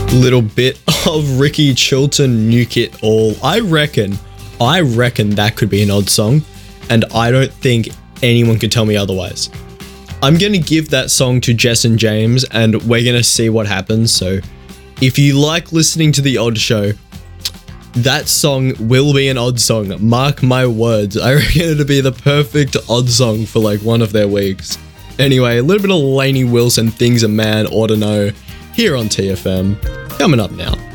Little bit of Ricky Chilton, Nuke It All. I reckon that could be an odd song, and I don't think anyone could tell me otherwise. I'm going to give that song to Jess and James, and we're going to see what happens. So if you like listening to The Odd Show, that song will be an odd song. Mark my words. I reckon it'll be the perfect odd song for like one of their weeks. Anyway, a little bit of Lainey Wilson, Things a Man Ought to Know, here on TFM. Coming up now.